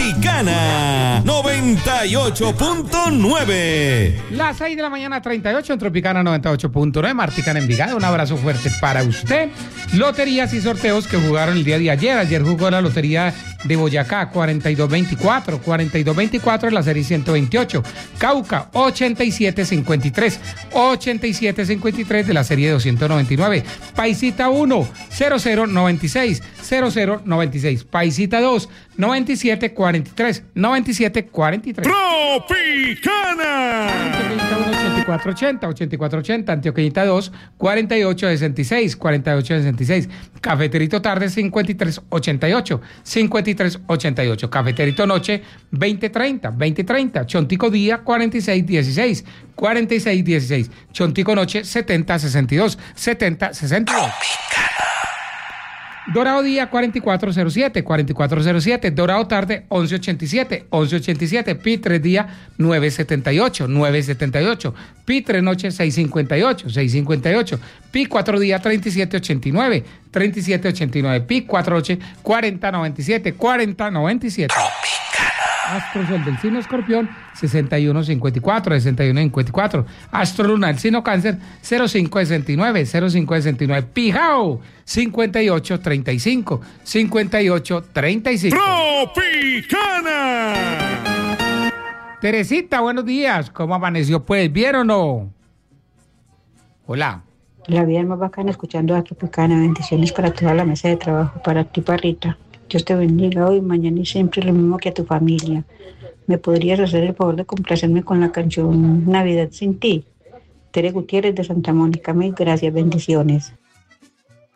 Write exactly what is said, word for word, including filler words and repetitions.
Tropicana noventa y ocho punto nueve. Las seis de la mañana, treinta y ocho en Tropicana noventa y ocho punto nueve. Marticana Envigado, un abrazo fuerte para usted. Loterías y sorteos que jugaron el día de ayer. Ayer jugó la lotería de Boyacá, cuarenta y dos veinticuatro. cuarenta y dos veinticuatro en la serie ciento veintiocho. Cauca, ochenta y siete cincuenta y tres. ochenta y siete cincuenta y tres de la serie doscientos noventa y nueve. Paisita uno, cero cero noventa y seis. cero cero noventa y seis. Paisita dos, noventa y siete cuarenta y tres. noventa y siete cuarenta y tres. Tropicana. Antioqueñita uno, ochenta y cuatro ochenta. ochenta y cuatro ochenta. Antioqueñita dos, cuarenta y ocho sesenta y seis. cuarenta y ocho sesenta y seis. Cafeterito tarde, cincuenta y tres ochenta y ocho. cincuenta y tres ochenta y ocho. Cafeterito noche, veinte treinta. veinte treinta. Chontico día, cuarenta y seis dieciséis. cuarenta y seis dieciséis. Chontico noche, setenta sesenta y dos. setenta sesenta y dos. Dorado día, cuarenta y cuatro cero siete. cuarenta y cuatro cero siete. Dorado tarde, once ochenta y siete. once ochenta y siete. Pitre día, nueve setenta y ocho. nueve setenta y ocho. Pitre noche, seis cincuenta y ocho. seis cincuenta y ocho. Pi cuatro día, treinta y siete ochenta y nueve. treinta y siete ochenta y nueve. Pi cuatro noche, cuarenta noventa y siete. cuarenta noventa y siete. Astro Sol del signo Escorpión, sesenta y uno cincuenta y cuatro. sesenta y uno cincuenta y cuatro. Astro Luna del signo Cáncer, cero cinco sesenta y nueve. cero cinco sesenta y nueve. Pijao, cincuenta y ocho treinta y cinco. cincuenta y ocho treinta y cinco. Tropicana. Teresita, buenos días. ¿Cómo amaneció? Pues, ¿bien o no? Hola. La vida es más bacana escuchando a Tropicana. Bendiciones para toda la mesa de trabajo, para ti, Parrita. Dios te bendiga hoy, mañana y siempre, lo mismo que a tu familia. ¿Me podrías hacer el favor de complacerme con la canción Navidad sin ti? Tere Gutiérrez de Santa Mónica, mil gracias, bendiciones.